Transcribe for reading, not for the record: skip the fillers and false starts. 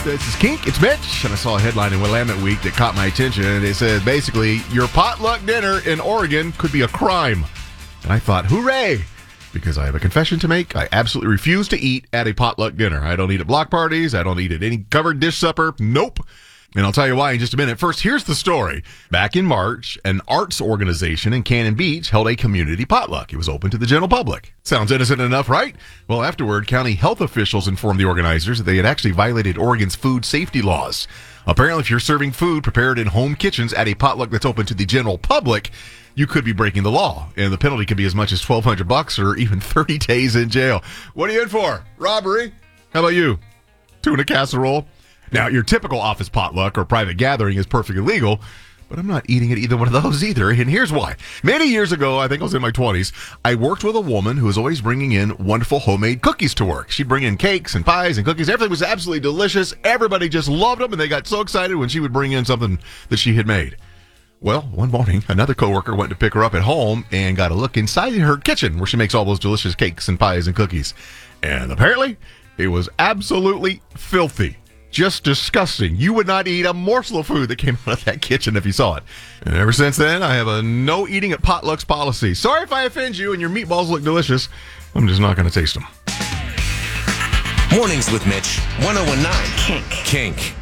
This is Kink. It's Mitch. And I saw a headline in Willamette Week that caught my attention. And it said, basically, your potluck dinner in Oregon could be a crime. And I thought, hooray! Because I have a confession to make. I absolutely refuse to eat at a potluck dinner. I don't eat at block parties. I don't eat at any covered dish supper. Nope. And I'll tell you why in just a minute. First, here's the story. Back in March, an arts organization in Cannon Beach held a community potluck. It was open to the general public. Sounds innocent enough, right? Well, afterward, county health officials informed the organizers that they had actually violated Oregon's food safety laws. Apparently, if you're serving food prepared in home kitchens at a potluck that's open to the general public, you could be breaking the law, and the penalty could be as much as $1,200 or even 30 days in jail. What are you in for? Robbery? How about you? Tuna casserole? Now, your typical office potluck or private gathering is perfectly legal, but I'm not eating at either one of those either, and here's why. Many years ago, I think I was in my 20s, I worked with a woman who was always bringing in wonderful homemade cookies to work. She'd bring in cakes and pies and cookies. Everything was absolutely delicious. Everybody just loved them, and they got so excited when she would bring in something that she had made. Well, one morning, another coworker went to pick her up at home and got a look inside her kitchen where she makes all those delicious cakes and pies and cookies. And apparently, it was absolutely filthy. Just disgusting. You would not eat a morsel of food that came out of that kitchen if you saw it. And ever since then, I have a no eating at potlucks policy. Sorry if I offend you and your meatballs look delicious. I'm just not going to taste them. Mornings with Mitch, 1019 Kink.